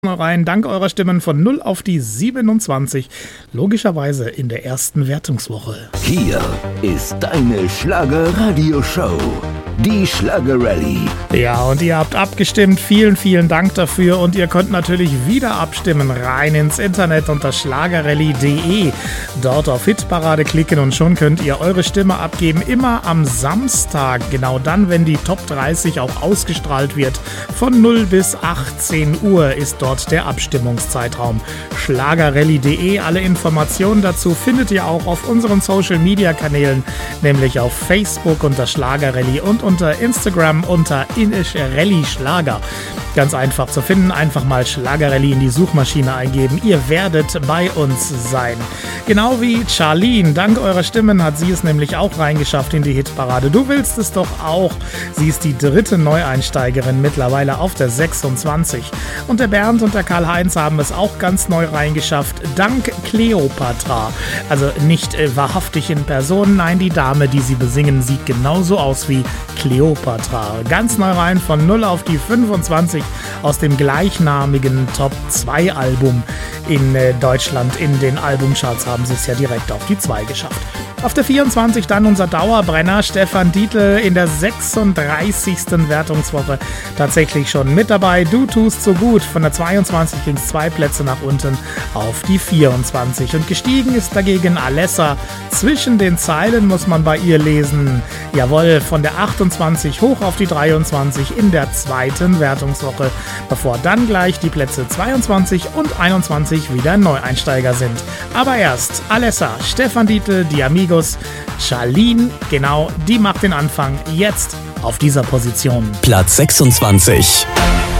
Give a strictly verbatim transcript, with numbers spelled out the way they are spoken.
rein, dank eurer Stimmen von null auf die siebenundzwanzig, logischerweise in der ersten Wertungswoche. Hier ist deine Schlager-Radio-Show, die Schlager-Rallye. Ja, und ihr habt abgestimmt, vielen, vielen Dank dafür und ihr könnt natürlich wieder abstimmen, rein ins Internet unter schlagerrallye punkt de, dort auf Hitparade klicken und schon könnt ihr eure Stimme abgeben, immer am Samstag, genau dann, wenn die Top dreißig auch ausgestrahlt wird, von null bis achtzehn Uhr ist dort der Abstimmungszeitraum. schlagerrallye punkt de, alle Informationen dazu findet ihr auch auf unseren Social-Media-Kanälen, nämlich auf Facebook unter Schlagerrallye und unter Instagram unter Inisch Rallye Schlager. Ganz einfach zu finden, einfach mal Schlagerrallye in die Suchmaschine eingeben. Ihr werdet bei uns sein. Genau wie Charlene, dank eurer Stimmen hat sie es nämlich auch reingeschafft in die Hitparade. Du willst es doch auch. Sie ist die dritte Neueinsteigerin, mittlerweile auf der sechsundzwanzig. Und der Bernd und der Karl-Heinz haben es auch ganz neu reingeschafft, dank Kleopatra. Also nicht äh, wahrhaftig in Person, nein, die Dame, die sie besingen, sieht genauso aus wie Kleopatra. Ganz neu rein von null auf die fünfundzwanzig aus dem gleichnamigen Top zwei Album in äh, Deutschland. In den Albumcharts haben sie es ja direkt auf die zwei geschafft. Auf der vierundzwanzig dann unser Dauerbrenner Stefan Dietl in der sechsunddreißigsten Wertungswoche tatsächlich schon mit dabei. Du tust so gut. Von der zweiundzwanzig ging es zwei Plätze nach unten auf die vierundzwanzig. Und gestiegen ist dagegen Alessa. Zwischen den Zeilen muss man bei ihr lesen. Jawohl, von der achtundzwanzig hoch auf die dreiundzwanzig in der zweiten Wertungswoche, bevor dann gleich die Plätze zweiundzwanzig und einundzwanzig wieder Neueinsteiger sind. Aber erst Alessa, Stefan Dietl, die Amigos, Charlene, genau, die macht den Anfang jetzt auf dieser Position. Platz sechsundzwanzig.